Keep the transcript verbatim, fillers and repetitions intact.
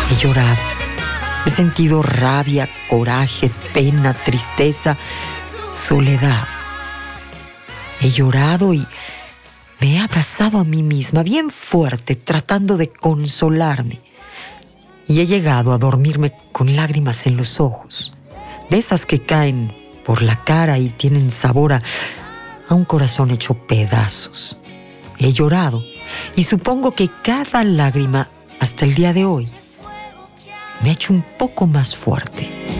He llorado. He sentido rabia, coraje, pena, tristeza, soledad. He llorado y me he abrazado a mí misma bien fuerte, tratando de consolarme. Y he llegado a dormirme con lágrimas en los ojos, de esas que caen por la cara y tienen sabor a, a un corazón hecho pedazos. He llorado y supongo que cada lágrima, hasta el día de hoy, me ha hecho un poco más fuerte.